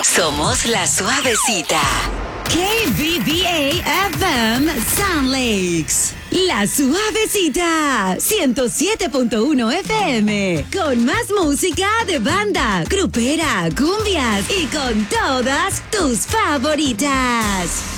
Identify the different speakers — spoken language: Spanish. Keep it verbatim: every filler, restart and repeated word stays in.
Speaker 1: Somos La Suavecita.
Speaker 2: K B B A F M Sound Lakes. La Suavecita. ciento siete punto uno F M. Con más música de banda, grupera, cumbias y con todas tus favoritas.